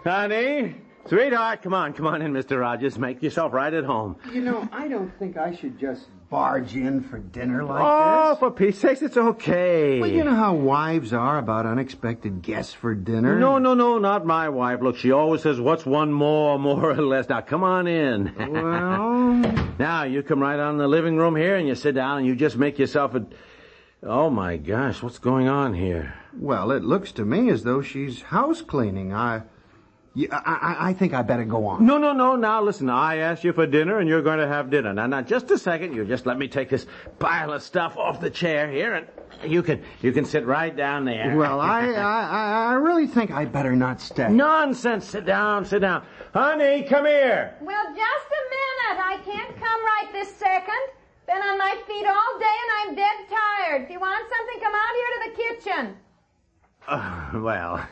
Honey, sweetheart, come on in, Mr. Rogers. Make yourself right at home. You know, I don't think I should just barge in for dinner like this. Oh, for Pete's sakes, it's okay. Well, you know how wives are about unexpected guests for dinner. No, not my wife. Look, she always says, what's one more or less? Now, come on in. Well... Now, you come right on in the living room here, and you sit down, and you just make yourself a... Oh, my gosh, what's going on here? Well, it looks to me as though she's house cleaning. I think I better go on. No. Now, listen, I asked you for dinner, and you're going to have dinner. Now, just a second. You just let me take this pile of stuff off the chair here, and you can sit right down there. Well, I really think I better not stay. Nonsense. Sit down. Honey, come here. Well, just a minute. I can't come right this second. Been on my feet all day, and I'm dead tired. If you want something, come out here to the kitchen. Well...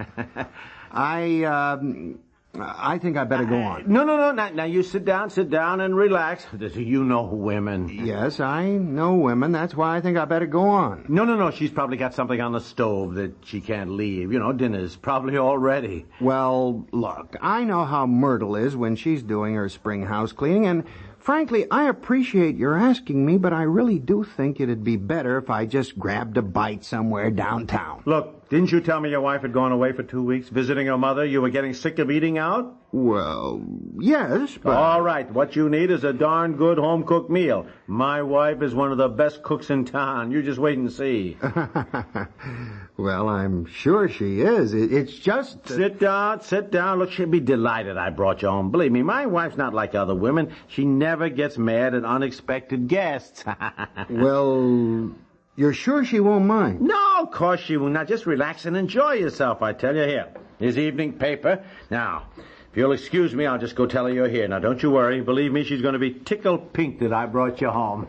I think I better go on. No. Now, you sit down and relax. You know women. Yes, I know women. That's why I think I better go on. No. She's probably got something on the stove that she can't leave. You know, dinner's probably all ready. Well, look, I know how Myrtle is when she's doing her spring house cleaning, and frankly, I appreciate your asking me, but I really do think it'd be better if I just grabbed a bite somewhere downtown. Look, didn't you tell me your wife had gone away for 2 weeks visiting her mother? You were getting sick of eating out? Well, yes, but... All right, what you need is a darn good home-cooked meal. My wife is one of the best cooks in town. You just wait and see. Well, I'm sure she is. It's just... Sit down. Look, she'll be delighted I brought you home. Believe me, my wife's not like other women. She never gets mad at unexpected guests. Well, you're sure she won't mind? No, of course she won't. Now, just relax and enjoy yourself, I tell you. Here, here's evening paper. Now, if you'll excuse me, I'll just go tell her you're here. Now, don't you worry. Believe me, she's going to be tickled pink that I brought you home.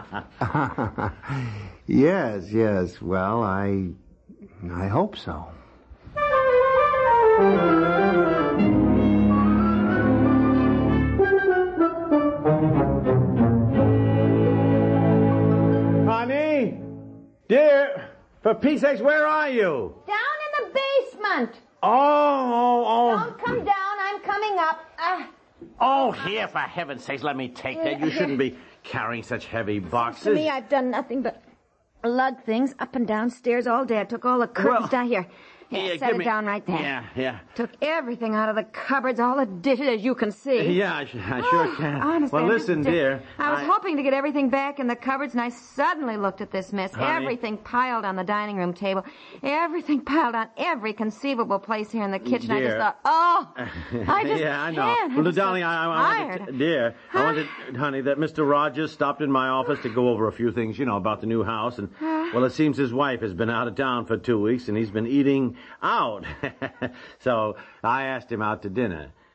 Yes. Well, I hope so. Honey? Dear, for Pete's sakes, where are you? Down in the basement. Oh. Don't come down. I'm coming up. Oh, here, for heaven's sakes, let me take that. You shouldn't be carrying such heavy boxes. To me, I've done nothing but lug things up and down stairs all day. I took all the curtains down here. Yeah, set it down right there. Yeah. Took everything out of the cupboards, all the dishes, as you can see. Yeah, I sure can. Honestly, well, listen, dear. I was hoping to get everything back in the cupboards, and I suddenly looked at this mess. Honey. Everything piled on the dining room table. Everything piled on every conceivable place here in the kitchen. Dear. I just thought, I just yeah, I can't. know. Well, I'm darling, so I wanted, dear, I wanted, honey, that Mr. Rogers stopped in my office to go over a few things, about the new house. And, well, it seems his wife has been out of town for 2 weeks, and he's been eating out. So I asked him out to dinner.